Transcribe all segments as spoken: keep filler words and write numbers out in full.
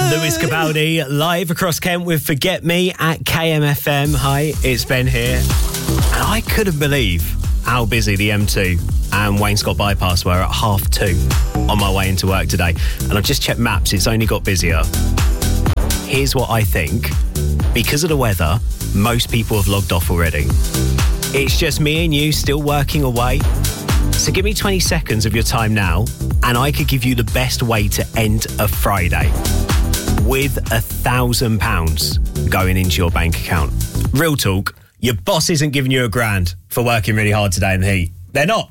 Lewis Capaldi live across Kent with Forget Me at K M F M. Hi, it's Ben here. And I couldn't believe how busy the M two and Wainscott bypass were at half two on my way into work today. And I've just checked maps, it's only got busier. Here's what I think. Because of the weather, most people have logged off already. It's just me and you still working away. So give me twenty seconds of your time now, and I could give you the best way to end a Friday with a thousand pounds going into your bank account. Real talk, your boss isn't giving you a grand for working really hard today in the heat. They're not.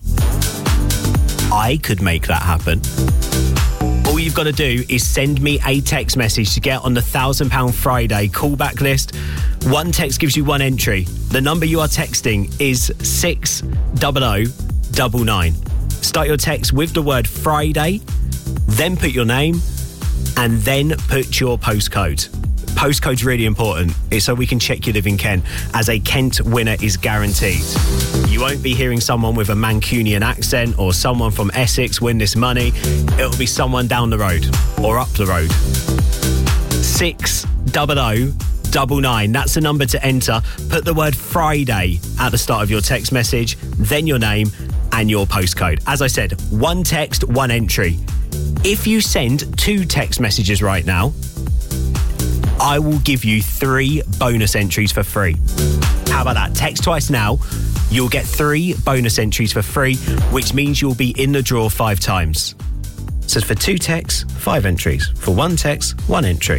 I could make that happen. All you've got to do is send me a text message to get on the one thousand pounds Friday callback list. One text gives you one entry. The number you are texting is six double oh double nine. Start your text with the word Friday, then put your name, and then put your postcode. Postcode's really important. It's so we can check you live in Kent, as a Kent winner is guaranteed. You won't be hearing someone with a Mancunian accent or someone from Essex win this money. It'll be someone down the road or up the road. six double oh double nine. That's the number to enter. Put the word Friday at the start of your text message, then your name and your postcode. As I said, one text, one entry. If you send two text messages right now, I will give you three bonus entries for free. How about that? Text twice now. You'll get three bonus entries for free, which means you'll be in the draw five times. So for two texts, five entries. For one text, one entry.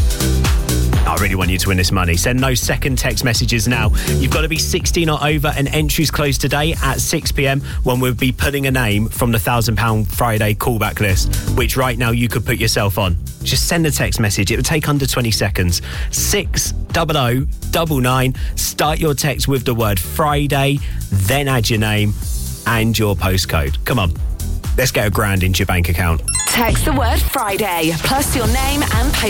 I really want you to win this money. Send those second text messages now. You've got to be sixteen or over, and entries close today at six p.m. when we'll be putting a name from the one thousand pounds Friday callback list, which right now you could put yourself on. Just send a text message. It would take under twenty seconds. six double oh double nine. Start your text with the word Friday, then add your name and your postcode. Come on, let's get a grand into your bank account. Text the word Friday plus your name and postcode